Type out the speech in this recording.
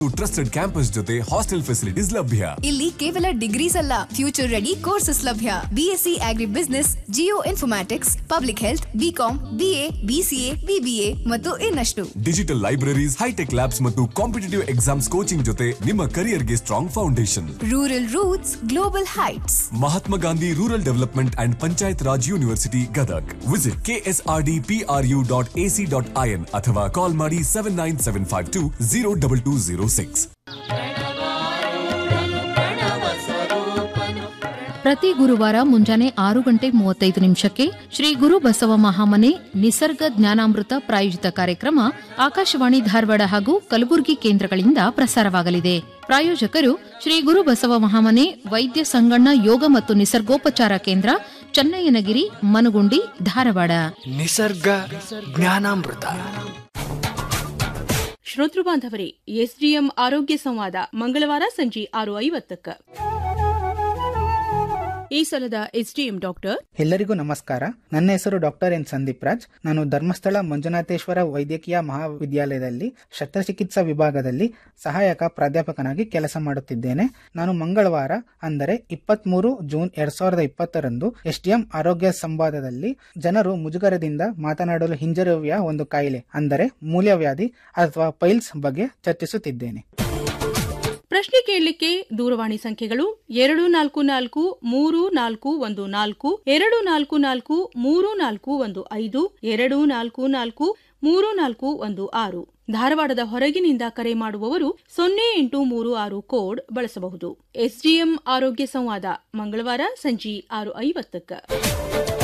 Trusted campus ಜೊತೆ hostel facilities ಲಭ್ಯ. ಇಲ್ಲಿ ಕೇವಲ ಡಿಗ್ರೀಸ್ ಅಲ್ಲ, ಫ್ಯೂಚರ್ ರೆಡಿ ಕೋರ್ಸಸ್ ಲಭ್ಯ. ಬಿಎಸ್ಸಿ ಆಗ್ರಿ business, Jio informatics, public health, BCom, BA, BCA, BBA ಮತ್ತು ಇನ್ನಷ್ಟು. ಡಿಜಿಟಲ್ ಲೈಬ್ರರೀಸ್, ಹೈಟೆಕ್ ಲ್ಯಾಬ್ಸ್ ಮತ್ತು ಕಾಂಪಿಟೇಟಿವ್ ಎಕ್ಸಾಮ್ಸ್ ಕೋಚಿಂಗ್ ಜೊತೆ ನಿಮ್ಮ ಕರಿಯರ್ಗೆ strong foundation. Rural roots, global heights. Mahatma Gandhi rural development and panchayat Raj university Gadag. Visit ksrdpru.ac.in ಅಥವಾ ಕಾಲ್ ಮಾಡಿ 7975202206. ಪ್ರತಿ ಗುರುವಾರ ಮುಂಜಾನೆ 6:35 ಶ್ರೀ ಗುರು ಬಸವ ಮಹಾಮನೆ ನಿಸರ್ಗ ಜ್ಞಾನಾಮೃತ ಪ್ರಾಯೋಜಿತ ಕಾರ್ಯಕ್ರಮ ಆಕಾಶವಾಣಿ ಧಾರವಾಡ ಹಾಗೂ ಕಲಬುರಗಿ ಕೇಂದ್ರಗಳಿಂದ ಪ್ರಸಾರವಾಗಲಿದೆ. ಪ್ರಾಯೋಜಕರು ಶ್ರೀ ಗುರು ಬಸವ ಮಹಾಮನೆ ವೈದ್ಯ ಸಂಗಣ್ಣ ಯೋಗ ಮತ್ತು ನಿಸರ್ಗೋಪಚಾರ ಕೇಂದ್ರ, ಚನ್ನಯ್ಯನಗಿರಿ, ಮನಗುಂಡಿ, ಧಾರವಾಡ. ನಿಸರ್ಗ ಜ್ಞಾನಾಮೃತ. ಶ್ರೋತೃ ಬಾಂಧವರೇ, ಎಸ್ಡಿಎಂ ಆರೋಗ್ಯ ಸಂವಾದ ಮಂಗಳವಾರ ಸಂಜೆ 6:50. ಈ ಸಲದ ಎಸ್ಡಿಎಂ ಡಾಕ್ಟರ್. ಎಲ್ಲರಿಗೂ ನಮಸ್ಕಾರ. ನನ್ನ ಹೆಸರು ಡಾಕ್ಟರ್ ಎನ್ ಸಂದೀಪ್ ರಾಜ್. ನಾನು ಧರ್ಮಸ್ಥಳ ಮಂಜುನಾಥೇಶ್ವರ ವೈದ್ಯಕೀಯ ಮಹಾವಿದ್ಯಾಲಯದಲ್ಲಿ ಶಸ್ತ್ರಚಿಕಿತ್ಸಾ ವಿಭಾಗದಲ್ಲಿ ಸಹಾಯಕ ಪ್ರಾಧ್ಯಾಪಕನಾಗಿ ಕೆಲಸ ಮಾಡುತ್ತಿದ್ದೇನೆ. ನಾನು ಮಂಗಳವಾರ ಅಂದರೆ 23 ಜೂನ್ 2020 ಎಸ್ಡಿಎಂ ಆರೋಗ್ಯ ಸಂವಾದದಲ್ಲಿ ಜನರು ಮುಜುಗರದಿಂದ ಮಾತನಾಡಲು ಹಿಂಜರಿಯುವ ಒಂದು ಕಾಯಿಲೆ ಅಂದರೆ ಮೂಲವ್ಯಾಧಿ ಅಥವಾ ಪೈಲ್ಸ್ ಬಗ್ಗೆ ಚರ್ಚಿಸುತ್ತಿದ್ದೇನೆ. ಪ್ರಶ್ನೆ ಕೇಳಲಿಕ್ಕೆ ದೂರವಾಣಿ ಸಂಖ್ಯೆಗಳು 244-3414, 244-3415, 244-3416. ಧಾರವಾಡದ ಹೊರಗಿನಿಂದ ಕರೆ ಮಾಡುವವರು 0836 ಕೋಡ್ ಬಳಸಬಹುದು. ಎಸ್ಡಿಎಂ ಆರೋಗ್ಯ ಸಂವಾದ ಮಂಗಳವಾರ ಸಂಜೆ 6:50.